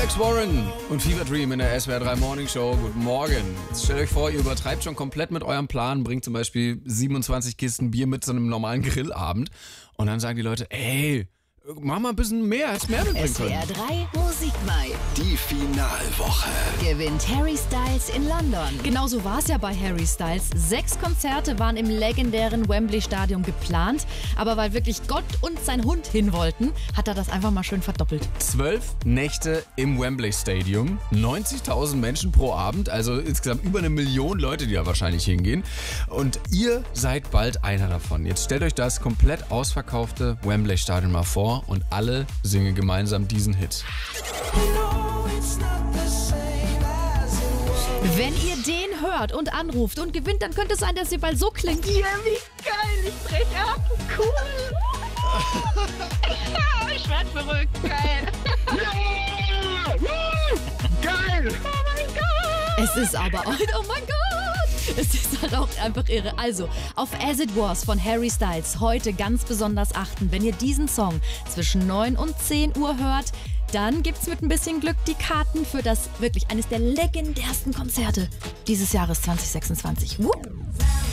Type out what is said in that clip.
Alex Warren und Fever Dream in der SWR 3 Morning Show. Guten Morgen. Jetzt stellt euch vor, ihr übertreibt schon komplett mit eurem Plan, bringt zum Beispiel 27 Kisten Bier mit zu einem normalen Grillabend und dann sagen die Leute, ey, mach mal ein bisschen mehr, hättest mehr mitbringen können. SWR 3 Musikvibe. Die Finalwoche. Gewinnt Harry Styles in London. Genauso war es ja bei Harry Styles. 6 Konzerte waren im legendären Wembley-Stadion geplant, aber weil wirklich Gott und sein Hund hin wollten, hat er das einfach mal schön verdoppelt. 12 Nächte im Wembley Stadium, 90.000 Menschen pro Abend, also insgesamt über 1 Million Leute, die da wahrscheinlich hingehen. Und ihr seid bald einer davon. Jetzt stellt euch das komplett ausverkaufte Wembley Stadion mal vor und alle singen gemeinsam diesen Hit. Wenn ihr den hört und anruft und gewinnt, dann könnte es sein, dass ihr bald so klingt. Ja, wie geil, ich brech ab. Cool. Ich werd verrückt, geil. Geil! Oh mein Gott. Es ist aber, oh mein Gott, es ist halt auch einfach irre. Also, auf As It Was von Harry Styles heute ganz besonders achten. Wenn ihr diesen Song zwischen 9 und 10 Uhr hört, dann gibt's mit ein bisschen Glück die Karten für das wirklich eines der legendärsten Konzerte dieses Jahres 2026.